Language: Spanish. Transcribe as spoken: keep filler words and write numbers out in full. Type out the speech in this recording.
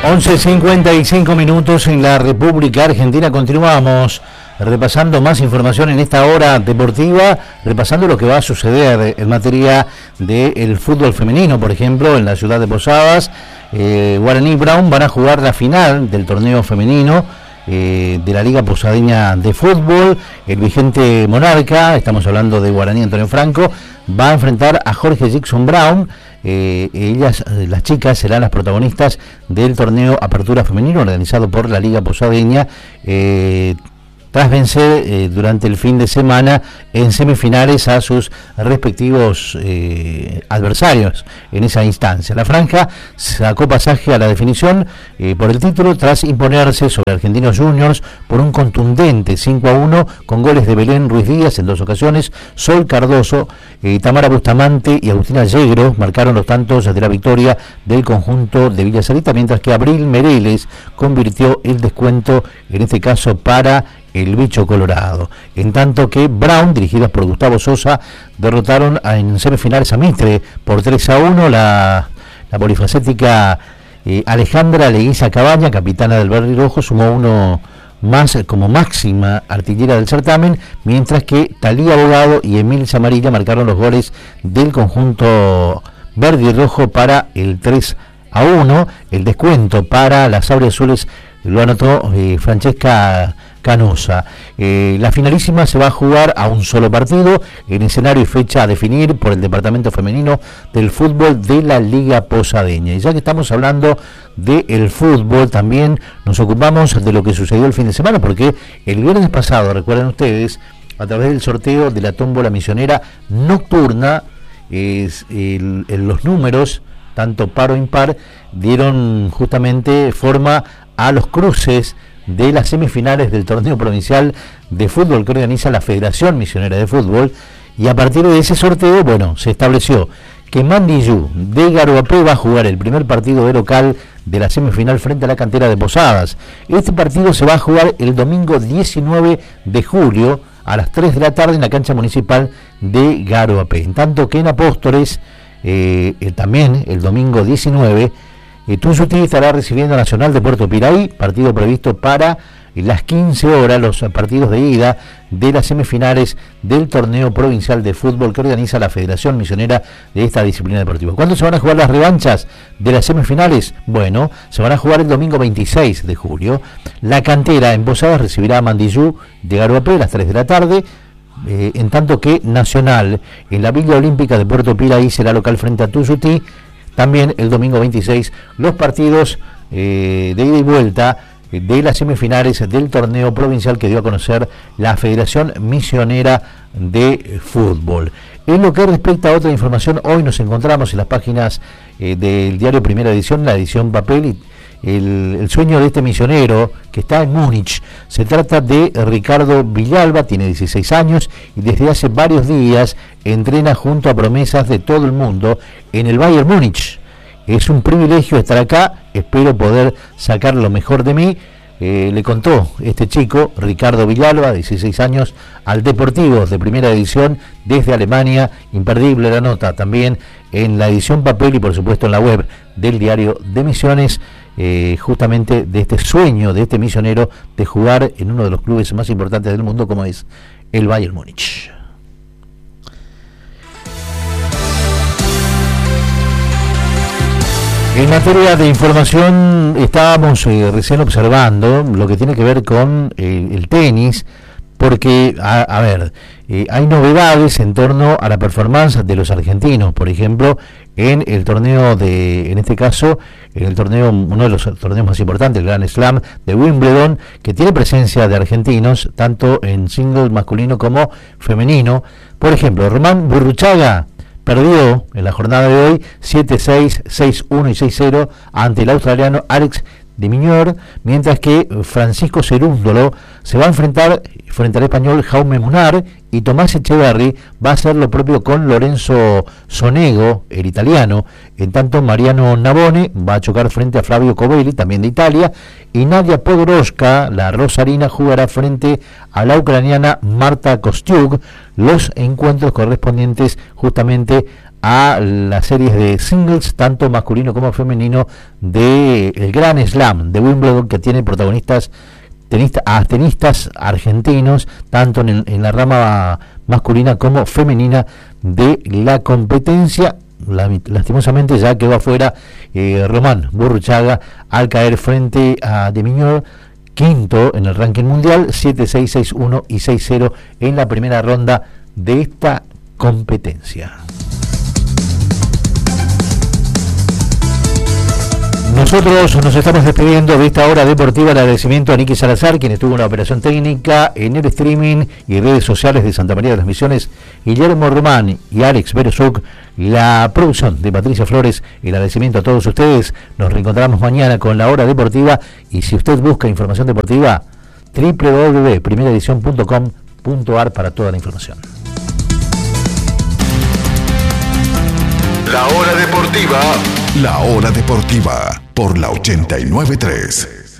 once cincuenta y cinco minutos en la República Argentina. Continuamos repasando más información en esta hora deportiva, repasando lo que va a suceder en materia del fútbol femenino. Por ejemplo, en la ciudad de Posadas, eh, Guaraní y Brown van a jugar la final del torneo femenino eh, de la Liga Posadeña de Fútbol. El vigente monarca, estamos hablando de Guaraní Antonio Franco, va a enfrentar a Jorge Jackson Brown. Eh, ellas, las chicas, serán las protagonistas del torneo Apertura Femenino organizado por la Liga Posadeña, eh, tras vencer eh, durante el fin de semana en semifinales a sus respectivos eh, adversarios en esa instancia. La franja sacó pasaje a la definición eh, por el título tras imponerse sobre Argentinos Juniors por un contundente cinco a uno con goles de Belén Ruiz Díaz en dos ocasiones, Sol Cardoso, eh, Tamara Bustamante y Agustina Yegro marcaron los tantos de la victoria del conjunto de Villa Sarita, mientras que Abril Mereles convirtió el descuento, en este caso para el bicho colorado. En tanto que Brown, dirigidas por Gustavo Sosa, derrotaron en semifinales a Mitre por tres a uno. La, la polifacética eh, Alejandra Leguiza Cabaña, capitana del Verde y Rojo, sumó uno más como máxima artillera del certamen, mientras que Talía Abogado y Emil Zamarilla marcaron los goles del conjunto Verde y Rojo para el tres a uno. El descuento para las auriazules lo anotó eh, Francesca Canosa. Eh, la finalísima se va a jugar a un solo partido en escenario y fecha a definir por el departamento femenino del fútbol de la Liga Posadeña. Y ya que estamos hablando del fútbol, también nos ocupamos de lo que sucedió el fin de semana, porque el viernes pasado, recuerden ustedes, a través del sorteo de la tómbola misionera nocturna, es, el, el, los números, tanto par o impar, dieron justamente forma a los cruces de las semifinales del torneo provincial de fútbol que organiza la Federación Misionera de Fútbol, y a partir de ese sorteo, bueno, se estableció que Mandillú de Garoapé va a jugar el primer partido de local de la semifinal frente a la cantera de Posadas. Este partido se va a jugar el domingo diecinueve de julio a las tres de la tarde en la cancha municipal de Garoapé. En tanto que en Apóstoles, eh, eh, también el domingo diecinueve, Eh, Tunzuti estará recibiendo a Nacional de Puerto Piraí, partido previsto para eh, las quince horas, los partidos de ida de las semifinales del torneo provincial de fútbol que organiza la Federación Misionera de esta disciplina deportiva. ¿Cuándo se van a jugar las revanchas de las semifinales? Bueno, se van a jugar el domingo veintiséis de julio. La cantera en Posadas recibirá a Mandillú de Garoapé a las tres de la tarde. Eh, en tanto que Nacional en la Villa Olímpica de Puerto Piraí será local frente a Tunzuti. También el domingo veintiséis los partidos eh, de ida y vuelta de las semifinales del torneo provincial que dio a conocer la Federación Misionera de Fútbol. En lo que respecta a otra información, hoy nos encontramos en las páginas eh, del diario Primera Edición, la edición papel, y el, el sueño de este misionero que está en Múnich. Se trata de Ricardo Villalba, tiene dieciséis años y desde hace varios días entrena junto a promesas de todo el mundo en el Bayern Múnich. Es un privilegio estar acá, espero poder sacar lo mejor de mí, eh, le contó este chico, Ricardo Villalba, dieciséis años, al Deportivo de Primera Edición desde Alemania. Imperdible la nota también en la edición papel y por supuesto en la web del diario de Misiones, eh, justamente de este sueño de este misionero de jugar en uno de los clubes más importantes del mundo como es el Bayern Múnich. En materia de información, estábamos eh, recién observando lo que tiene que ver con eh, el tenis, porque, a, a ver, eh, hay novedades en torno a la performance de los argentinos, por ejemplo, en el torneo de, en este caso, en el torneo, uno de los torneos más importantes, el Grand Slam de Wimbledon, que tiene presencia de argentinos, tanto en single masculino como femenino. Por ejemplo, Román Burruchaga perdió en la jornada de hoy siete seis, seis uno y seis cero ante el australiano Alex de Miñor, mientras que Francisco Cerúndolo se va a enfrentar frente al español Jaume Munar, y Tomás Echeverry va a hacer lo propio con Lorenzo Sonego, el italiano. En tanto, Mariano Navone va a chocar frente a Flavio Covelli, también de Italia, y Nadia Podoroska, la rosarina, jugará frente a la ucraniana Marta Kostyuk, los encuentros correspondientes justamente a las series de singles, tanto masculino como femenino, del de Gran Slam de Wimbledon, que tiene protagonistas tenista, a tenistas argentinos, tanto en, en la rama masculina como femenina de la competencia. La, lastimosamente ya quedó afuera eh, Román Burruchaga al caer frente a De Minaur, quinto en el ranking mundial, siete seis, seis uno y seis cero en la primera ronda de esta competencia. Nosotros nos estamos despidiendo de esta hora deportiva. El agradecimiento a Niki Salazar, quien estuvo en la operación técnica, en el streaming y redes sociales de Santa María de las Misiones, Guillermo Román y Alex Berezuk, la producción de Patricia Flores. El agradecimiento a todos ustedes. Nos reencontramos mañana con la hora deportiva, y si usted busca información deportiva, doble u doble u doble u punto primera edición punto com punto a r para toda la información. La hora deportiva. La hora deportiva por la ochenta y nueve punto tres.